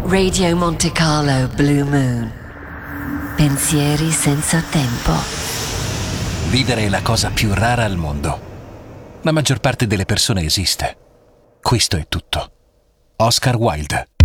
Radio Monte Carlo Blue Moon. Pensieri senza tempo. Vivere è la cosa più rara al mondo. La maggior parte delle persone esiste. Questo è tutto. Oscar Wilde.